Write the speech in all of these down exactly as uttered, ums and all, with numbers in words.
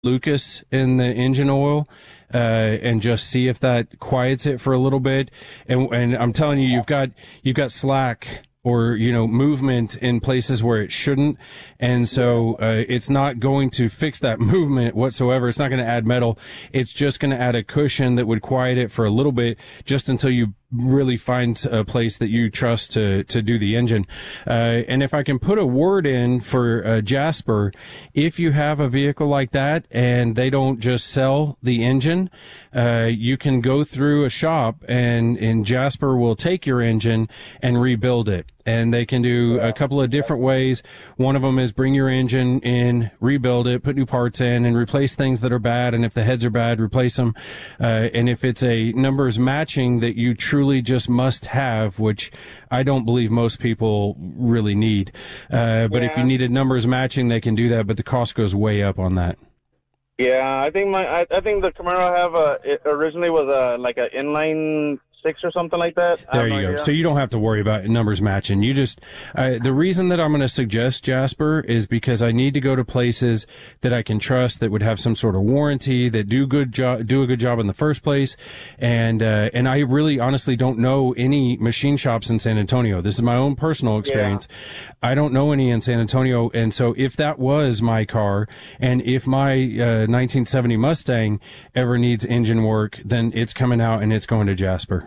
Lucas in the engine oil, uh, and just see if that quiets it for a little bit. And, and I'm telling you, you've got, you've got slack or, you know, movement in places where it shouldn't. And so, uh, it's not going to fix that movement whatsoever. It's not going to add metal. It's just going to add a cushion that would quiet it for a little bit, just until you really find a place that you trust to, to do the engine. Uh, and if I can put a word in for, uh, Jasper, if you have a vehicle like that and they don't just sell the engine, uh, you can go through a shop and, and Jasper will take your engine and rebuild it. And they can do a couple of different ways. One of them is bring your engine in, rebuild it, put new parts in, and replace things that are bad. And if the heads are bad, replace them. Uh, and if it's a numbers matching that you truly just must have, which I don't believe most people really need. Uh, but yeah. If you needed numbers matching, they can do that, but the cost goes way up on that. Yeah, I think my, I, I think the Camaro I have, uh, it originally was a, like an inline six or something like that. There you go. So you don't have to worry about numbers matching. You just, uh, the reason that I'm going to suggest Jasper is because I need to go to places that I can trust, that would have some sort of warranty, that do good job, do a good job in the first place. And, uh, and I really honestly don't know any machine shops in San Antonio. This is my own personal experience. Yeah. I don't know any in San Antonio. And so if that was my car and if my, uh, nineteen seventy Mustang ever needs engine work, then it's coming out and it's going to Jasper.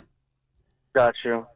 Got you.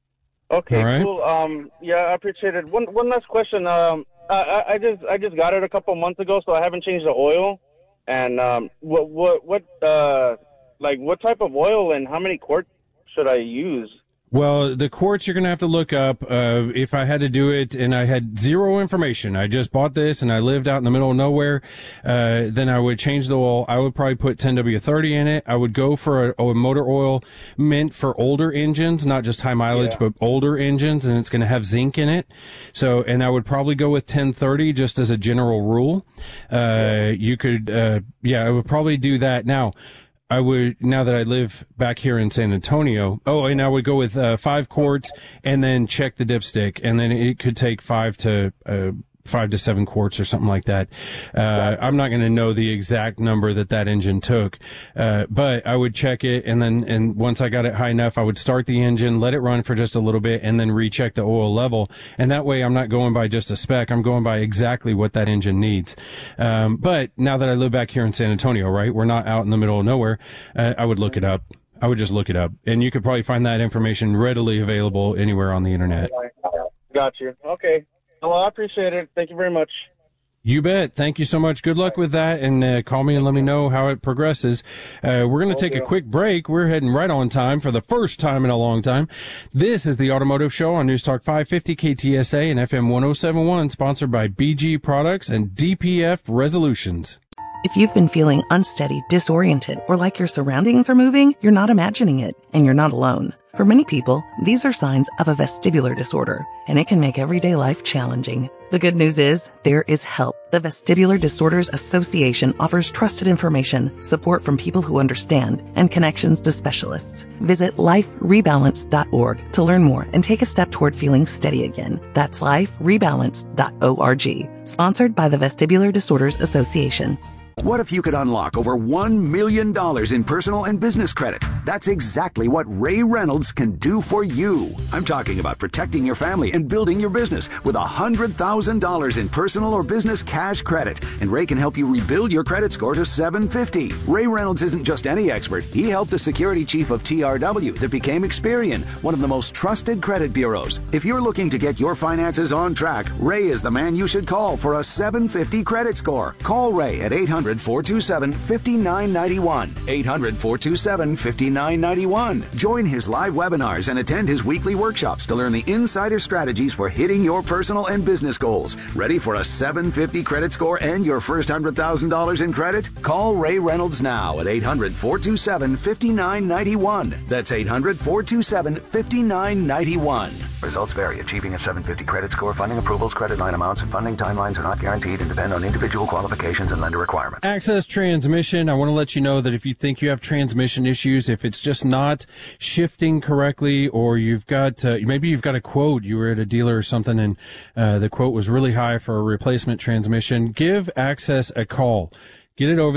Okay, right. Cool. Um, yeah, I appreciate it. One one last question. Um, I, I just I just got it a couple months ago, so I haven't changed the oil. And um, what what what uh like what type of oil and how many quarts should I use? Well, the quarts you're going to have to look up. Uh, if I had to do it and I had zero information, I just bought this and I lived out in the middle of nowhere, uh, then I would change the oil. I would probably put ten W thirty in it. I would go for a, a motor oil meant for older engines, not just high mileage, yeah. but older engines, and it's going to have zinc in it. So, and I would probably go with ten thirty just as a general rule. Uh, yeah. you could, uh, yeah, I would probably do that. Now, I would, now that I live back here in San Antonio, oh, and I would go with uh, five quarts and then check the dipstick, and then it could take five to uh, five to seven quarts or something like that. Uh, I'm not going to know the exact number that that engine took, uh, but I would check it, and then and once I got it high enough, I would start the engine, let it run for just a little bit, and then recheck the oil level. And that way, I'm not going by just a spec. I'm going by exactly what that engine needs. Um, but now that I live back here in San Antonio, right, we're not out in the middle of nowhere, uh, I would look it up. I would just look it up, and you could probably find that information readily available anywhere on the internet. Got you. Okay. Well, I appreciate it. Thank you very much. You bet. Thank you so much. Good luck with that, and uh, call me and let me know how it progresses. Uh, we're going to take a quick break. We're heading right on time for the first time in a long time. This is the Automotive Show on News Talk five fifty K T S A and F M one oh seven point one, sponsored by B G Products and D P F Resolutions. If you've been feeling unsteady, disoriented, or like your surroundings are moving, you're not imagining it, and you're not alone. For many people, these are signs of a vestibular disorder, and it can make everyday life challenging. The good news is, there is help. The Vestibular Disorders Association offers trusted information, support from people who understand, and connections to specialists. Visit life rebalance dot org to learn more and take a step toward feeling steady again. That's life rebalance dot org. Sponsored by the Vestibular Disorders Association. What if you could unlock over one million dollars in personal and business credit? That's exactly what Ray Reynolds can do for you. I'm talking about protecting your family and building your business with one hundred thousand dollars in personal or business cash credit. And Ray can help you rebuild your credit score to seven fifty. Ray Reynolds isn't just any expert. He helped the security chief of T R W that became Experian, one of the most trusted credit bureaus. If you're looking to get your finances on track, Ray is the man you should call for a seven fifty credit score. Call Ray at eight hundred, four two seven, five nine nine one. eight hundred, four two seven, five nine nine one. Join his live webinars and attend his weekly workshops to learn the insider strategies for hitting your personal and business goals. Ready for a seven fifty credit score and your first one hundred thousand dollars in credit? Call Ray Reynolds now at eight hundred, four two seven, five nine nine one. That's eight hundred, four two seven, five nine nine one. Results vary. Achieving a seven fifty credit score, funding approvals, credit line amounts, and funding timelines are not guaranteed and depend on individual qualifications and lender requirements. Access Transmission. I want to let you know that if you think you have transmission issues, if it's just not shifting correctly, or you've got, uh, maybe you've got a quote, you were at a dealer or something and uh, the quote was really high for a replacement transmission, give Access a call. Get it over